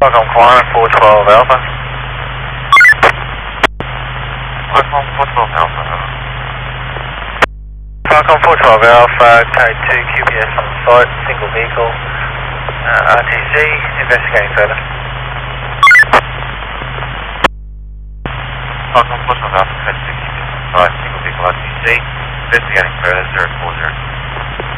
Falcon Climb 412 Alpha. Falcon 412 Alpha. Falcon 412 Alpha, code 2 QPS on site, single vehicle, RTC, investigating further. Falcon 412 Alpha, code 2 QPS on site, single vehicle RTC, investigating further, 040.